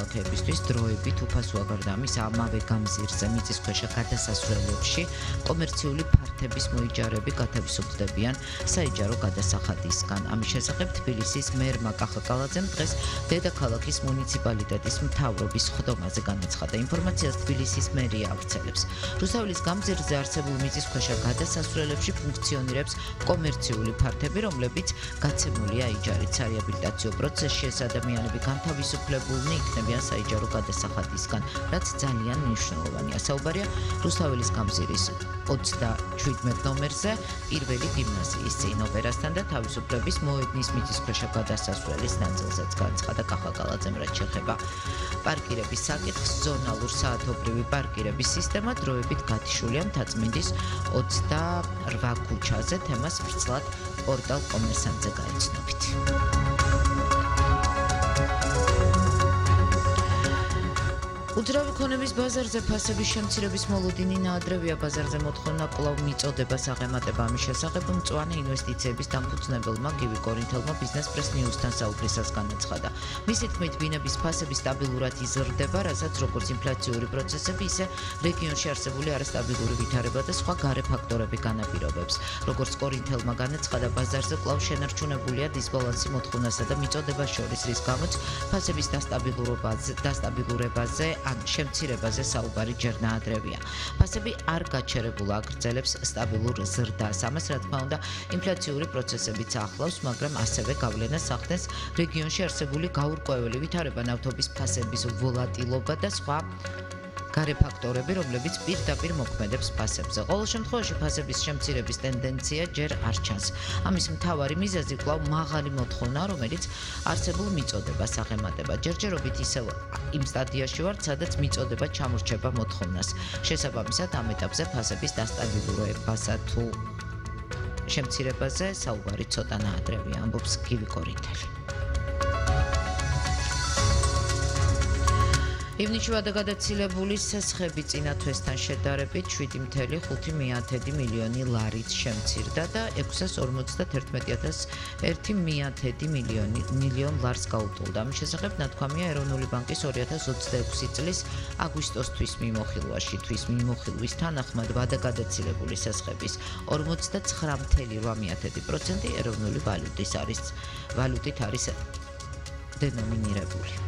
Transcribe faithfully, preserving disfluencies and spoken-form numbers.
მოქალაქეებისთვის დროებით უფასოა გარდა ამისა ამავე გამზირზე მიწისქვეშა გადასასვლელებში კომერციული ფართების მოიჯარები გათავისუფლდებიან საიჯარო გადასახადისგან. ამის შესახებ თბილისის მერმა კახაკალაძემ დღეს დედაქალაქის მუნიციპალიტეტის მთავრობის ხდომაზე განაცხადა. ინფორმაციას თბილისის მერია ავრცელებს. რუსთაველის გამზირზე არსებულ მიწისქვეშა გადასასვლელებში ფუნქციონირებს კომერციული ფართები, რომლებიც გაცემულია აიჯარით. სარეაბილიტაციო პროცესში ეს ადამიანები განთავისუფლებულნი იქნებიან საიჯარო გადასახადისგან, რაც ძალიან მნიშვნელოვანია. საუბარია რუსთაველის გამზირის ოცდაშვიდმეტ ნომერზე პირველი გიმნაზიის წინ ოპერასთან და თავისუფლების მოედნის მიწისქვეშა გადასასვლელის ნაწილზეც განაცხადა კახაკალაძემ, რაც შეეხება პარკირების საკითხს. ზონალურ საათობრივი პარკირების სისტემა დროებით გათიშულია მთაწმინდის ოცდარვა ქუჩაზე. თემას ვრცლად პორტალ კომერსანტზე გაიცნობით. უძრავი ქონების ბაზარზე ფასების შემცირების მოლოდინი ნაადრევია. ბაზარზე მოთხოვნა კვლავ მიწოდება საღემატება. ამის შესახებ მწვანე ინვესტიციების დამფუძნებელმა გივი კორინთელმა ბიზნეს პრეს ნიუსთან საუბრისას განაცხადა. მისი თქმით, ბინების ფასები სტაბილურად იზრდება, რასაც როგორც ინფლაციური პროცესები, ისე რეგიონში არსებული არასტაბილური ვითარება და სხვა გარე ფაქტორები განაპირობებს. როგორც კორინთელმა განაცხადა, ბაზარზე კვლავ შენარჩუნებულია დისბალანსი მოთხოვნასა და მიწოდებას შორის, რის გამოც ფასების დასტაბილურობაზე დასტაბილურებაზე ან შემცირებაზე საუბარი ჯერ ნაადრევია. ფასები არ გაჩერებულა აგრძელებს სტაბილურ ზრდას. ამას რა თქმა უნდა ინფლაციური პროცესებიც ახლავს, მაგრამ ასევე გავლენას ახდენს რეგიონში არსებული გაურკვეველი ვითარება, ნავთობის ფასების ვოლატილობა და სხვა გარე ფაქტორები, რომლებიც პირდაპირ მოქმედებს ფასებზე. ყოველ შემთხვევაში ფასების შემცირების ტენდენცია ჯერ არ ჩანს. ამის მთავარი მიზეზი კვლავ მაღალი მოთხოვნა, რომელიც არსებულ მიწოდებას აღემატება. ჯერჯერობით ისევ იმ სტადიაში ვართ, სადაც მიწოდება ჩამორჩება მოთხოვნას. შესაბამისად, ამ ეტაპზე ფასების დასტაბილურებასა თუ შემცირებაზე საუბარი ცოტა ნაადრევია, ამბობს გივი კორინთელი. ივნისში ვადაგადაცილებული სესხები წინა თვესთან შედარებით შვიდი მცდე ხუთი მილიონი ლარით შემცირდა და ექვსას ორმოცდათერთმეტი ათას ერთი მილიონ ლარს გაუტოლდა. ამის შესახებ ნათქვამია ეროვნული ბანკის ორი ათას ოცდაექვსი წლის აგვისტოს-თვის მიმოხილვაში. თვის მიმოხილვის თანახმად ვადაგადაცილებული სესხების ორმოცდაცხრა მცდე რვა პროცენტი ეროვნული ვალუტის არის ვალუტით არის დენომინირებული.